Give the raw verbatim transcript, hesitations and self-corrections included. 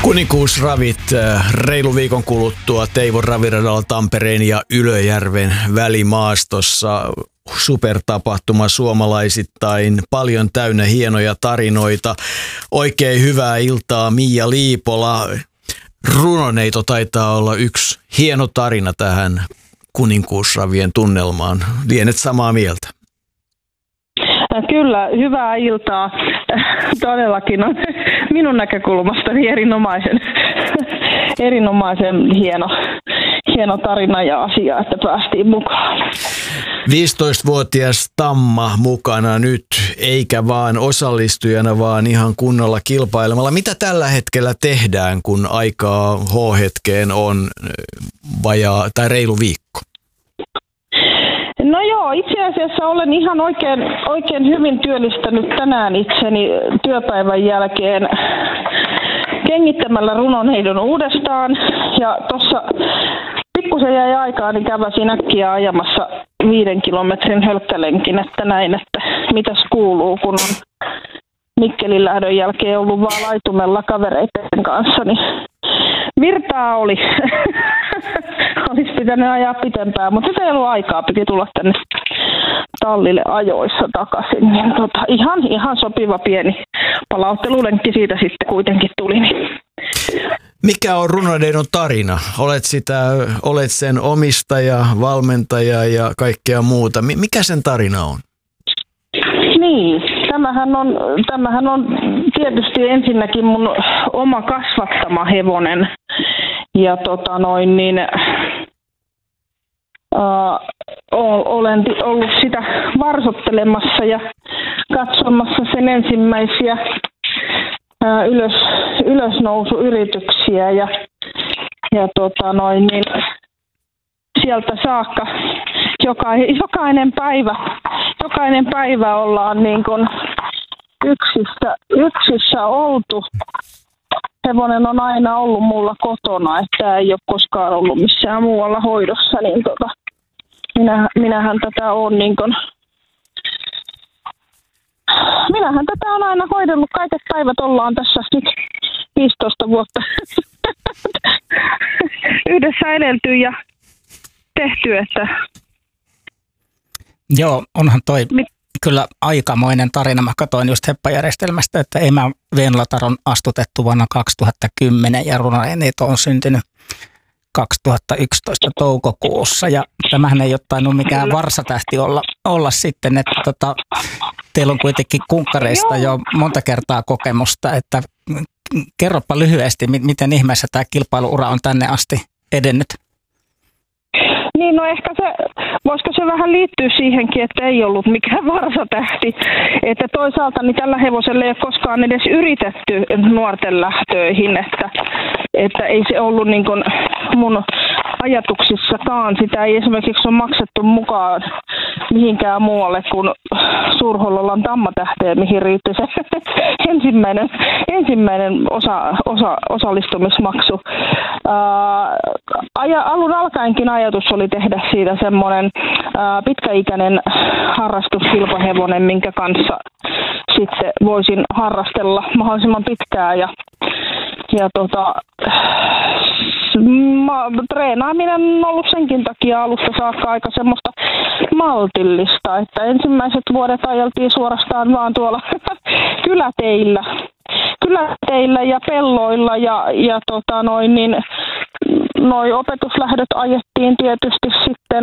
Kuninkuusravit reilu viikon kuluttua Teivon raviradalla Tampereen ja Ylöjärven välimaastossa. Supertapahtuma suomalaisittain, paljon täynnä hienoja tarinoita. Oikein hyvää iltaa, Mia Liipola. Runoneito taitaa olla yksi hieno tarina tähän Kuninkuusravien tunnelmaan. Lienet samaa mieltä? Kyllä, hyvää iltaa. Todellakin on minun näkökulmastani erinomaisen, erinomaisen hieno, hieno tarina ja asia, että päästiin mukaan. viisitoistavuotias Tamma mukana nyt, eikä vaan osallistujana, vaan ihan kunnolla kilpailemalla. Mitä tällä hetkellä tehdään, kun aikaa H-hetkeen on vajaa tai reilu viikko? No joo, itse asiassa olen ihan oikein, oikein hyvin työllistänyt tänään itseni työpäivän jälkeen kengittämällä runoneidon uudestaan. Ja tuossa pikkusen jäi aikaa, niin käväsin äkkiä ajamassa viiden kilometrin hölkkälenkin, että näin, että mitäs kuuluu, kun on Mikkelin lähdön jälkeen ollut vaan laitumella kavereiden kanssa, niin virtaa oli. Olisi pitänyt ajaa pitempään, mutta nyt ei ollut aikaa, piti tulla tänne tallille ajoissa takaisin. Niin tota, ihan, ihan sopiva pieni palauttelulenkki siitä sitten kuitenkin tuli. Niin. Mikä on runoneidon tarina? Olet, sitä, olet sen omistaja, valmentaja ja kaikkea muuta. Mikä sen tarina on? Niin, tämähän on, tämähän on tietysti ensinnäkin mun oma kasvattama hevonen. Ja tota noin, niin uh, olen ollut sitä varsottelemassa ja katsomassa sen ensimmäisiä uh, ylös, ylösnousuyrityksiä ja, ja tota noin, niin sieltä saakka jokainen, jokainen päivä, jokainen päivä ollaan niin kuin yksissä, yksissä oltu. Hevonen on aina ollut mulla kotona, että ei ole koskaan ollut missään muualla hoidossa, niin tota, minä, minähän tätä on niin kuin, minähän tätä on aina hoidellut, kaiket päivät ollaan tässä nyt viisitoista vuotta yhdessä edelty ja tehty, että joo, onhan toi mit, kyllä aikamoinen tarina. Mä katsoin just Heppa-järjestelmästä, että emä Venlatar on astutettu vuonna kaksituhattakymmenen ja runoneito on syntynyt kaksituhattayksitoista toukokuussa. Ja tämähän ei ole tainnut mikään varsatähti olla, olla sitten, että tota, teillä on kuitenkin kunkkareista jo monta kertaa kokemusta, että kerropa lyhyesti, miten ihmeessä tämä kilpailuura on tänne asti edennyt. Niin, no ehkä se, voisiko se vähän liittyä siihenkin, että ei ollut mikään varsatähti. Että toisaalta niin tällä hevosella ei ole koskaan edes yritetty nuorten lähtöihin, että, että ei se ollut niin kuin mun ajatuksissakaan. Sitä ei esimerkiksi ole maksettu mukaan mihinkään muualle kuin Suurhollolan Tammatähteen, mihin riitti se ensimmäinen, ensimmäinen osa, osa, osallistumismaksu. Ää, aja, alun alkaenkin ajatus oli tehdä siitä semmoinen ää, pitkäikäinen harrastuskilpahevonen, minkä kanssa sitten voisin harrastella mahdollisimman pitkään. Ja, ja tota, ma, treenaaminen on ollut senkin takia alusta saakka aika semmoista maltillista, että ensimmäiset vuodet ajeltiin suorastaan vaan tuolla kyläteillä, kyläteillä ja pelloilla ja, ja tota noin, niin noi opetuslähdöt ajettiin tietysti sitten